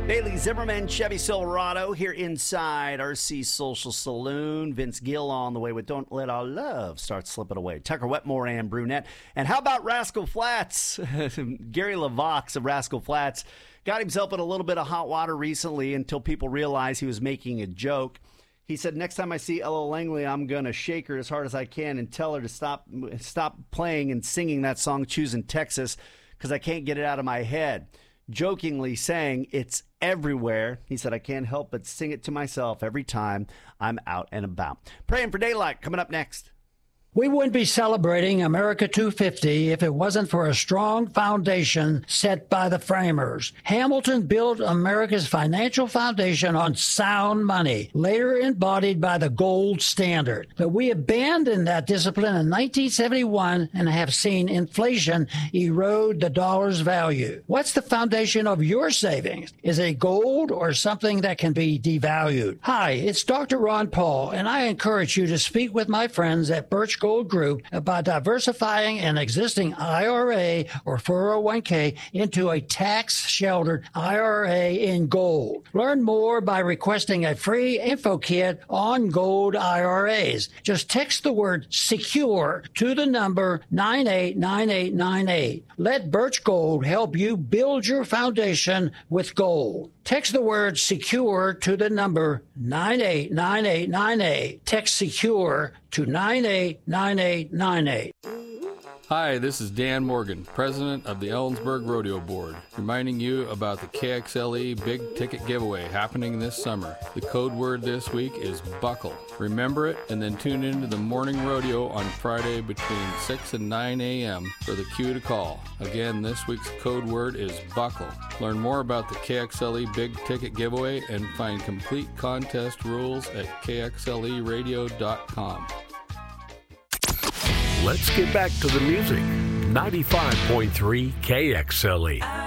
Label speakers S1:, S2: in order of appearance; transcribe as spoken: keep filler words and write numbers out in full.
S1: Bailey Zimmerman, Chevy Silverado here inside R C Social Saloon. Vince Gill on the way with Don't Let Our Love Start Slipping Away. Tucker Wetmore and Brunette. And how about Rascal Flatts? Gary LaVox of Rascal Flatts got himself in a little bit of hot water recently until people realized he was making a joke. He said, next time I see Ella Langley, I'm going to shake her as hard as I can and tell her to stop stop playing and singing that song, Choosing Texas, because I can't get it out of my head. Jokingly saying it's everywhere. He said, I can't help but sing it to myself every time I'm out and about. Praying for Daylight coming up next.
S2: We wouldn't be celebrating America two fifty if it wasn't for a strong foundation set by the framers. Hamilton built America's financial foundation on sound money, later embodied by the gold standard. But we abandoned that discipline in nineteen seventy-one and have seen inflation erode the dollar's value. What's the foundation of your savings? Is it gold or something that can be devalued? Hi, it's Doctor Ron Paul, and I encourage you to speak with my friends at Birch Gold Group about diversifying an existing I R A or four oh one k into a tax-sheltered I R A in gold. Learn more by requesting a free info kit on gold I R As. Just text the word SECURE to the number nine eight nine eight nine eight. Let Birch Gold help you build your foundation with gold. Text the word SECURE to the number nine eight nine eight nine eight. Text SECURE to nine eight nine eight nine eight.
S3: Hi, this is Dan Morgan, president of the Ellensburg Rodeo Board, reminding you about the K X L E Big Ticket Giveaway happening this summer. The code word this week is buckle. Remember it, and then tune into the morning rodeo on Friday between six and nine a.m. for the cue to call. Again, this week's code word is buckle. Learn more about the K X L E Big Ticket Giveaway and find complete contest rules at K X L E radio dot com.
S4: Let's get back to the music. ninety-five point three K X L E.